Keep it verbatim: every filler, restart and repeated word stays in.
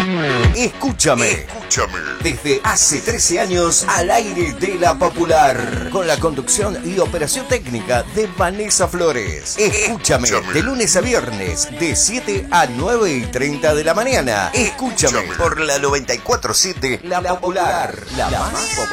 Escúchame. Escúchame. Desde hace trece años al aire de La Popular. Con la conducción y operación técnica de Vanessa Flores. Escúchame. Escúchame. De lunes a viernes. De siete a nueve y treinta de la mañana. Escúchame. Escúchame. Por la noventa y cuatro punto siete. La Popular. La más popular.